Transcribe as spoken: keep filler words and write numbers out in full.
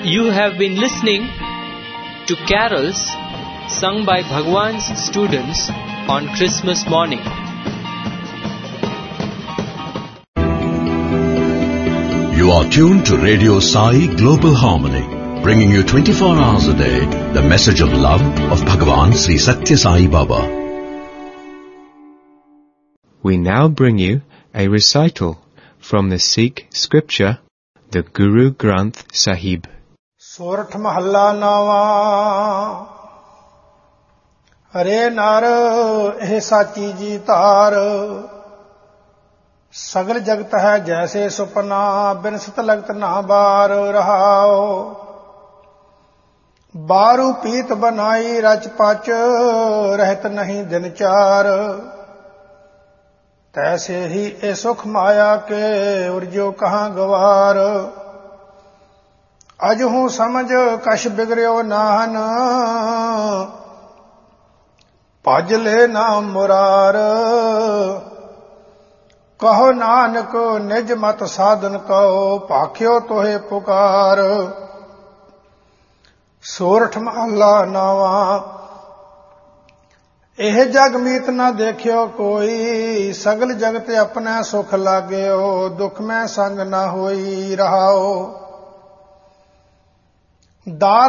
You have been listening to carols sung by Bhagwan's students on Christmas morning. You are tuned to Radio Sai Global Harmony, bringing you twenty-four hours a day the message of love of Bhagwan Sri Satya Sai Baba. We now bring you a recital from the Sikh scripture, the Guru Granth Sahib. ਸੋਰਠ ਮਹੱਲਾ ਨਾਵਾਂ। ਹਰੇ ਨਰ ਇਹ ਸਾਚੀ ਜੀ ਧਾਰ, ਸਗਲ ਜਗਤ ਹੈ ਜੈਸੇ ਸੁਪਨਾ, ਬਿਨਸਤ ਲਗਤ ਨਾ ਬਾਰ ਰਹਾਓ। ਬਾਰੂ ਪੀਤ ਬਨਾਈ ਰਚ ਪਚ, ਰਹਿਤ ਨਹੀਂ ਦਿਨ ਚਾਰ। ਤੈਸੇ ਹੀ ਇਹ ਸੁਖ ਮਾਇਆ ਕੇ, ਉਰਜੋ ਕਹਾਂ ਗਵਾਰ। ਅਜ ਹੂੰ ਸਮਝ ਕਛ ਬਿਗੜਿਓ ਨਾਹਨ, ਭਜ ਲੈ ਨਾਮ ਮੁਰਾਰ। ਕਹੋ ਨਾਨਕ ਨਿਜ ਮਤ ਸਾਧਨ ਕਉ, ਭਾਖਿਓ ਤੋਹੇ ਪੁਕਾਰ। ਸੋਰਠ ਮਹੱਲਾ ਨਾਵਾਂ। ਇਹ ਜਗ ਮੀਤ ਨਾ ਦੇਖਿਓ ਕੋਈ, ਸਗਲ ਜਗਤ ਆਪਣਾ ਸੁਖ ਲਾਗਿਓ। ਦੁਖ ਮੈਂ ਸੰਗ ਨਾ ਹੋਈ ਰਹਾਓ। ਦਾਰ